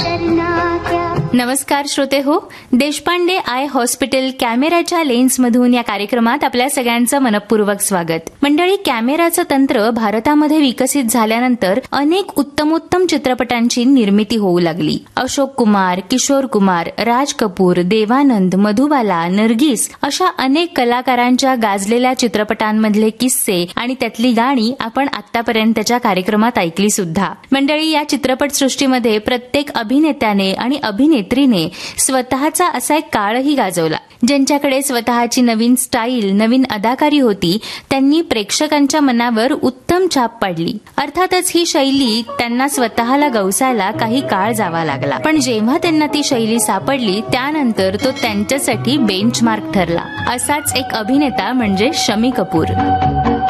नमस्कार श्रोते हो, देशपांडे आय हॉस्पिटल कॅमेराच्या लेन्समधून या कार्यक्रमात आपल्या सगळ्यांचं मनपूर्वक स्वागत. मंडळी, कॅमेराचं तंत्र भारतामध्ये विकसित झाल्यानंतर अनेक उत्तमोत्तम चित्रपटांची निर्मिती होऊ लागली. अशोक कुमार, किशोर कुमार, राज कपूर, देवानंद, मधुबाला, नर्गिस अशा अनेक कलाकारांच्या गाजलेल्या चित्रपटांमधले किस्से आणि त्यातली गाणी आपण आतापर्यंतच्या कार्यक्रमात ऐकली सुद्धा. मंडळी, या चित्रपटसृष्टीमध्ये प्रत्येक अभिनेत्याने आणि अभिनेत्रीने स्वतःचा असा एक काळही गाजवला. ज्यांच्याकडे स्वतःची नवीन स्टाईल, नवीन अदाकारी होती, त्यांनी प्रेक्षकांच्या मनावर उत्तम छाप पाडली. अर्थातच ही शैली त्यांना स्वतःला गवसायला काही काळ जावा लागला, पण जेव्हा त्यांना ती शैली सापडली त्यानंतर तो त्यांच्यासाठी बेंचमार्क ठरला. असाच एक अभिनेता म्हणजे शमी कपूर.